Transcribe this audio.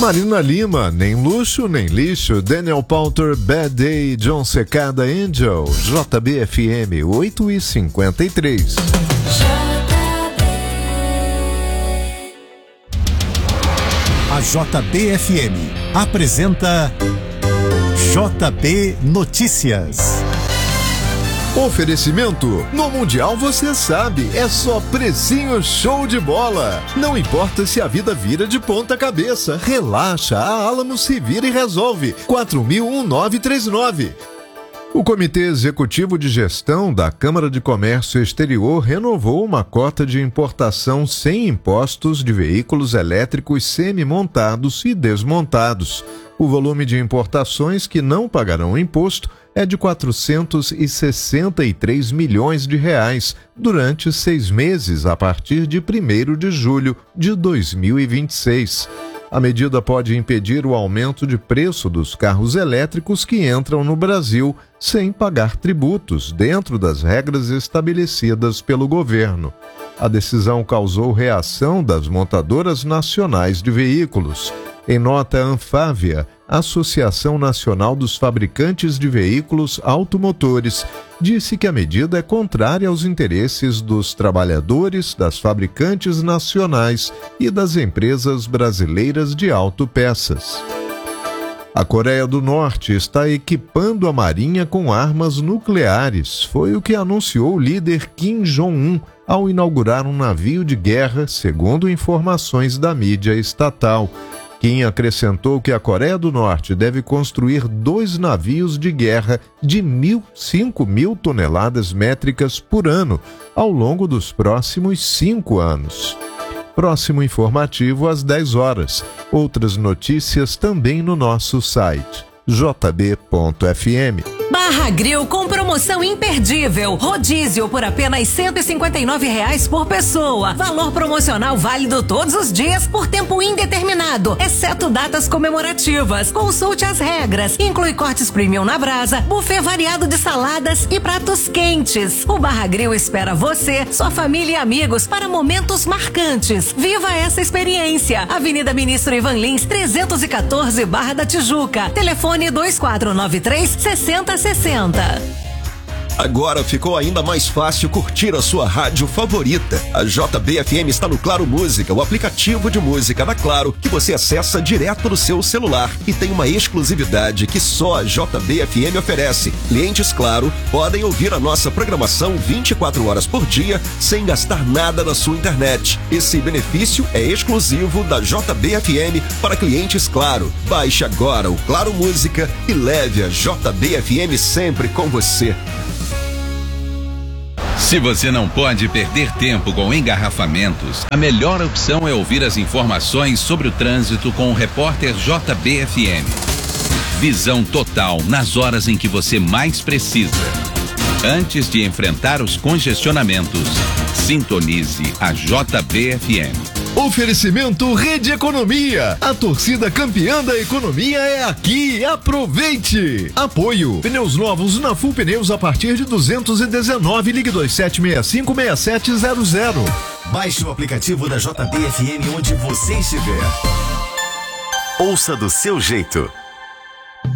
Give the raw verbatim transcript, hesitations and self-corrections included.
Marina Lima, nem luxo, nem lixo. Daniel Powter, Bad Day. John Secada, Angel. J B F M oito e cinquenta e três. A J B F M apresenta J B Notícias. Oferecimento: no Mundial você sabe, é só precinho show de bola. Não importa se a vida vira de ponta cabeça, relaxa, a Alamo se vira e resolve. quatro mil nove três nove. O Comitê Executivo de Gestão da Câmara de Comércio Exterior renovou uma cota de importação sem impostos de veículos elétricos semi-montados e desmontados. O volume de importações que não pagarão imposto é de quatrocentos e sessenta e três milhões de reais durante seis meses a partir de primeiro de julho de dois mil e vinte e seis. A medida pode impedir o aumento de preço dos carros elétricos que entram no Brasil sem pagar tributos, dentro das regras estabelecidas pelo governo. A decisão causou reação das montadoras nacionais de veículos. Em nota, a Anfávia, Associação Nacional dos Fabricantes de Veículos Automotores, disse que a medida é contrária aos interesses dos trabalhadores, das fabricantes nacionais e das empresas brasileiras de autopeças. A Coreia do Norte está equipando a Marinha com armas nucleares. Foi o que anunciou o líder Kim Jong-un ao inaugurar um navio de guerra, segundo informações da mídia estatal. Kim acrescentou que a Coreia do Norte deve construir dois navios de guerra de cinco mil toneladas métricas por ano ao longo dos próximos cinco anos. Próximo informativo às dez horas. Outras notícias também no nosso site j b ponto f m. Barra Grill com promoção imperdível. Rodízio por apenas cento e cinquenta e nove reais por pessoa. Valor promocional válido todos os dias por tempo indeterminado, exceto datas comemorativas. Consulte as regras. Inclui cortes premium na brasa, buffet variado de saladas e pratos quentes. O Barra Grill espera você, sua família e amigos para momentos marcantes. Viva essa experiência. Avenida Ministro Ivan Lins, trezentos e quatorze, Barra da Tijuca. Telefone dois quatro nove três, sessenta sessenta. Agora ficou ainda mais fácil curtir a sua rádio favorita. A J B F M está no Claro Música, o aplicativo de música da Claro, que você acessa direto no seu celular e tem uma exclusividade que só a J B F M oferece. Clientes Claro podem ouvir a nossa programação vinte e quatro horas por dia sem gastar nada na sua internet. Esse benefício é exclusivo da J B F M para clientes Claro. Baixe agora o Claro Música e leve a J B F M sempre com você. Se você não pode perder tempo com engarrafamentos, a melhor opção é ouvir as informações sobre o trânsito com o repórter J B F M. Visão total nas horas em que você mais precisa. Antes de enfrentar os congestionamentos, sintonize a J B F M. Oferecimento Rede Economia. A torcida campeã da economia é aqui. Aproveite. Apoio. Pneus novos na Full Pneus a partir de duzentos e dezenove. Ligue dois sete seis cinco seis sete zero zero. Baixe o aplicativo da J B F M onde você estiver. Ouça do seu jeito.